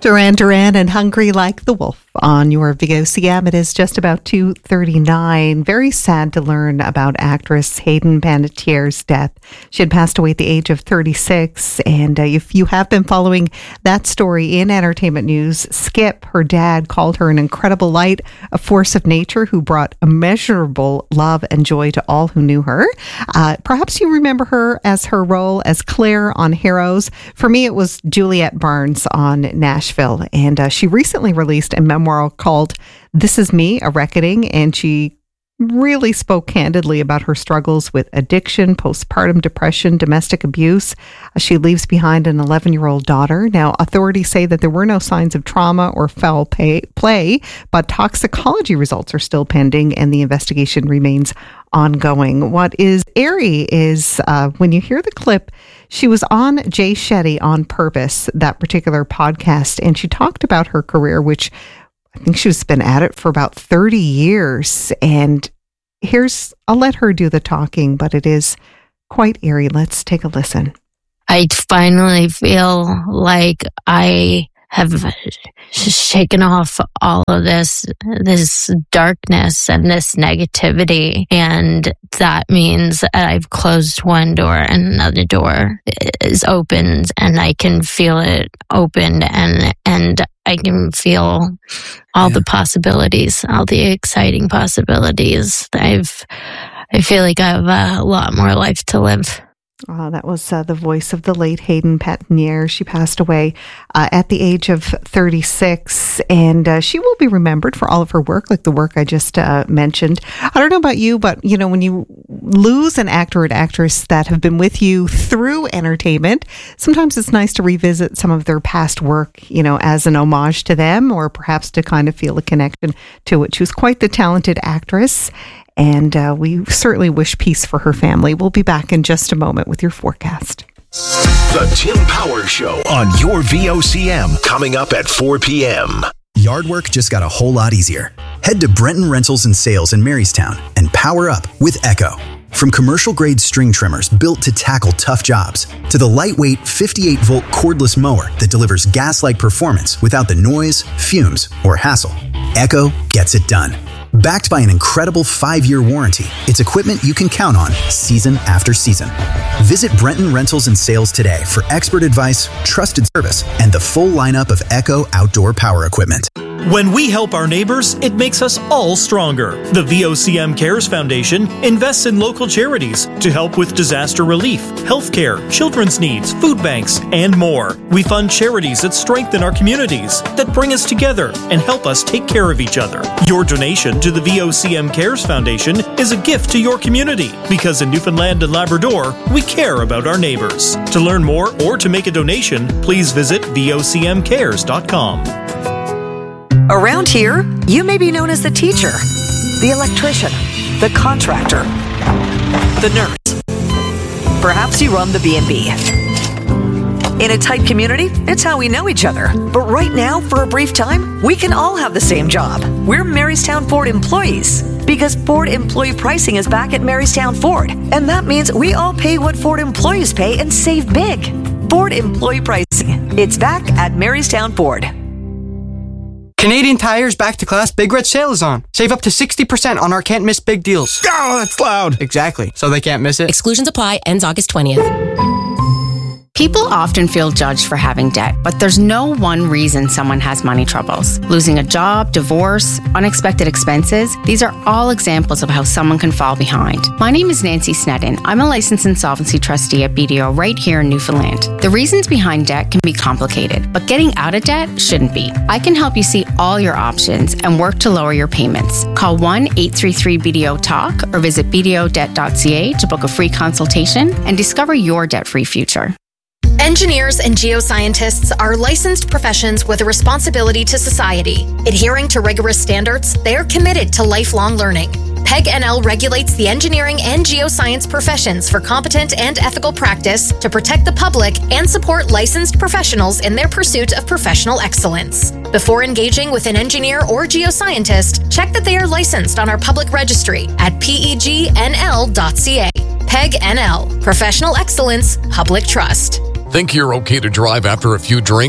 Duran Duran and Hungry Like the Wolf on your VOCM. It is just about 2:39. Very sad to learn about actress Hayden Panettiere's death. She had passed away at the age of 36. And if you have been following that story in entertainment news, Skip, her dad, called her an incredible light, a force of nature who brought immeasurable love and joy to all who knew her. Perhaps you remember her as her role as Claire on Heroes. For me, it was Juliette Barnes on Nashville. And she recently released a memoir called This Is Me, A Reckoning, and she really spoke candidly about her struggles with addiction, postpartum depression, domestic abuse. She leaves behind an 11-year-old daughter. Now, authorities say that there were no signs of trauma or foul play, but toxicology results are still pending and the investigation remains ongoing. What is eerie is when you hear the clip, she was on Jay Shetty On Purpose, that particular podcast, and she talked about her career, which I think she's been at it for about 30 years. And I'll let her do the talking, but it is quite eerie. Let's take a listen. I finally feel like I have shaken off all of this darkness and this negativity. And that means that I've closed one door and another door is opened, and I can feel it open, and I can feel all the possibilities, all the exciting possibilities. I feel like I have a lot more life to live. That was the voice of the late Hayden Panettierer. She passed away at the age of 36, and she will be remembered for all of her work, like the work I just mentioned. I don't know about you, but when you lose an actor or actress that have been with you through entertainment, sometimes it's nice to revisit some of their past work, as an homage to them, or perhaps to kind of feel a connection to it. She was quite the talented actress. And we certainly wish peace for her family. We'll be back in just a moment with your forecast. The Tim Power Show on your VOCM, coming up at 4 p.m. Yard work just got a whole lot easier. Head to Brenton Rentals and Sales in Marystown and power up with Echo. From commercial-grade string trimmers built to tackle tough jobs, to the lightweight 58-volt cordless mower that delivers gas-like performance without the noise, fumes, or hassle, Echo gets it done. Backed by an incredible 5-year warranty, it's equipment you can count on season after season. Visit Brenton Rentals and Sales today for expert advice, trusted service, and the full lineup of Echo outdoor power equipment. When we help our neighbors, it makes us all stronger. The VOCM Cares Foundation invests in local charities to help with disaster relief, healthcare, children's needs, food banks, and more. We fund charities that strengthen our communities, that bring us together and help us take care of each other. Your donation to the VOCM Cares Foundation is a gift to your community, because in Newfoundland and Labrador, we care about our neighbors. To learn more or to make a donation, please visit vocmcares.com. Around here, you may be known as the teacher, the electrician, the contractor, the nurse. Perhaps you run the B&B. In a tight community, it's how we know each other. But right now, for a brief time, we can all have the same job. We're Marystown Ford employees, because Ford employee pricing is back at Marystown Ford. And that means we all pay what Ford employees pay and save big. Ford employee pricing. It's back at Marystown Ford. Canadian Tire's Back to Class Big Red Sale is on. Save up to 60% on our can't miss big deals. Oh, that's loud. Exactly. So they can't miss it. Exclusions apply. Ends August 20th. People often feel judged for having debt, but there's no one reason someone has money troubles. Losing a job, divorce, unexpected expenses, these are all examples of how someone can fall behind. My name is Nancy Sneddon. I'm a licensed insolvency trustee at BDO right here in Newfoundland. The reasons behind debt can be complicated, but getting out of debt shouldn't be. I can help you see all your options and work to lower your payments. Call 1-833-BDO-TALK or visit bdodebt.ca to book a free consultation and discover your debt-free future. Engineers and geoscientists are licensed professions with a responsibility to society. Adhering to rigorous standards, they are committed to lifelong learning. PEG NL regulates the engineering and geoscience professions for competent and ethical practice to protect the public and support licensed professionals in their pursuit of professional excellence. Before engaging with an engineer or geoscientist, check that they are licensed on our public registry at pegnl.ca. PEG NL, Professional Excellence, Public Trust. Think you're okay to drive after a few drinks?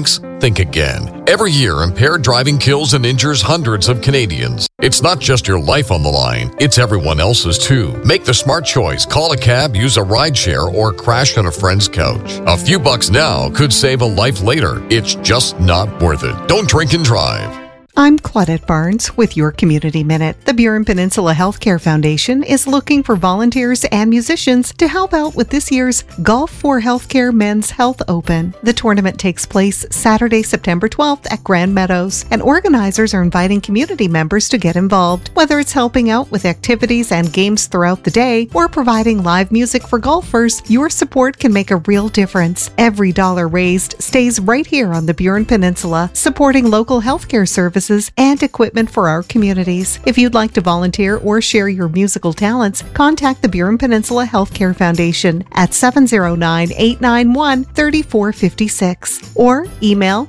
think again. Every year, impaired driving kills and injures hundreds of Canadians. It's not just your life on the line, it's everyone else's too. Make the smart choice. Call a cab, use a rideshare, or crash on a friend's couch. A few bucks now could save a life later. It's just not worth it. Don't drink and drive. I'm Claudette Barnes with your Community Minute. The Burin Peninsula Healthcare Foundation is looking for volunteers and musicians to help out with this year's Golf for Healthcare Men's Health Open. The tournament takes place Saturday, September 12th at Grand Meadows, and organizers are inviting community members to get involved. Whether it's helping out with activities and games throughout the day or providing live music for golfers, your support can make a real difference. Every dollar raised stays right here on the Burin Peninsula, supporting local healthcare services and equipment for our communities. If you'd like to volunteer or share your musical talents, contact the Burin Peninsula Healthcare Foundation at 709-891-3456 or email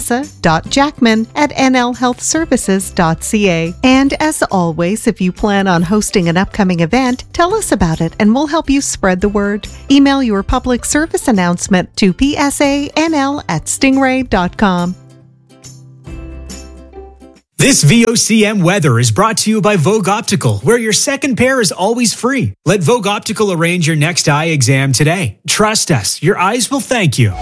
vanessa.jackman@nlhealthservices.ca. And as always, if you plan on hosting an upcoming event, tell us about it and we'll help you spread the word. Email your public service announcement to psanl@stingray.com. This VOCM weather is brought to you by Vogue Optical, where your second pair is always free. Let Vogue Optical arrange your next eye exam today. Trust us, your eyes will thank you.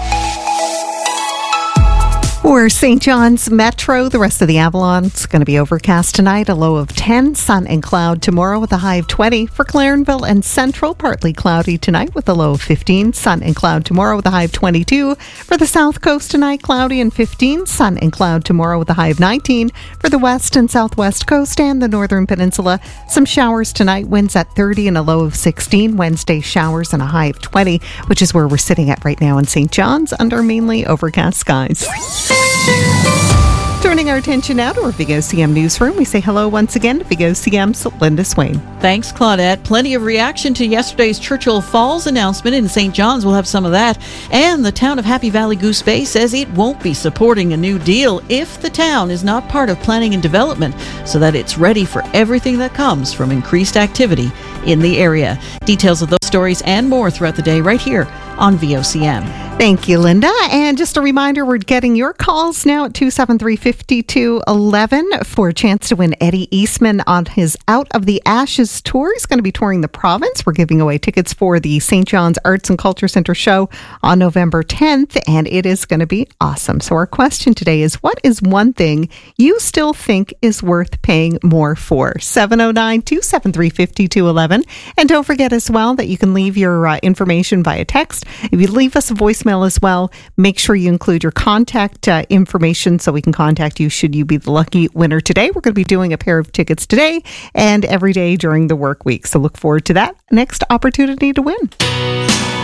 For St. John's Metro, the rest of the Avalon, it's going to be overcast tonight, a low of 10, sun and cloud tomorrow with a high of 20. For Clarenville and Central, partly cloudy tonight with a low of 15, sun and cloud tomorrow with a high of 22. For the South Coast tonight, cloudy and 15, sun and cloud tomorrow with a high of 19. For the West and Southwest Coast and the Northern Peninsula, some showers tonight, winds at 30 and a low of 16. Wednesday, showers and a high of 20, which is where we're sitting at right now in St. John's under mainly overcast skies. Turning our attention now to our VOCM newsroom, we say hello once again to VOCM's Linda Swain. Thanks, Claudette. Plenty of reaction to yesterday's Churchill Falls announcement in St. John's. We'll have some of that. And the town of Happy Valley Goose Bay says it won't be supporting a new deal if the town is not part of planning and development, so that it's ready for everything that comes from increased activity in the area. Details of those stories and more throughout the day right here on VOCM. Thank you, Linda. And just a reminder, we're getting your calls now at 273-5211 for a chance to win Eddie Eastman on his Out of the Ashes tour. He's going to be touring the province. We're giving away tickets for the St. John's Arts and Culture Center show on November 10th, and it is going to be awesome. So our question today is, what is one thing you still think is worth paying more for? 709-273-5211. And don't forget as well that you can leave your information via text. If you leave us a voicemail as well, make sure you include your contact information so we can contact you should you be the lucky winner today. We're going to be doing a pair of tickets today and every day during the work week. So look forward to that next opportunity to win.